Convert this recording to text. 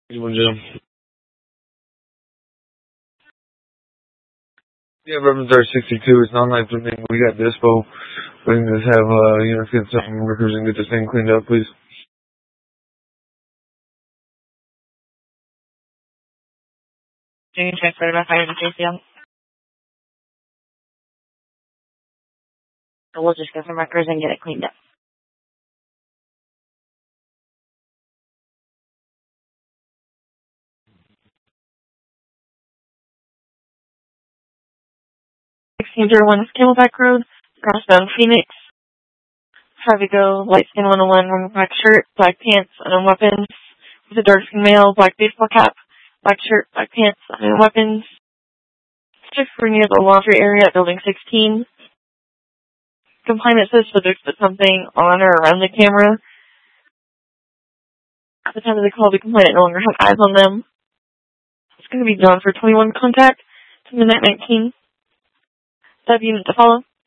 Anyone, Jim? Yeah, Reverend 62. It's an online thing. We got Dispo. We can just have, get some workers and get this thing cleaned up, please. Doing transfer to fire to JCL. So we'll just get some records and get it cleaned up. (1601) Camelback Road, Crossbound Phoenix. Have you go, light skin 101, wearing black shirt, black pants, unknown weapons. With a dark skin male, black baseball cap, black shirt, black pants, unknown weapons. Just for near the laundry area at building 16. Complainant says subject put something on or around the camera. At the time of the call, the complainant no longer had eyes on them. It's going to be done for 21 contact to midnight 19. That unit to follow.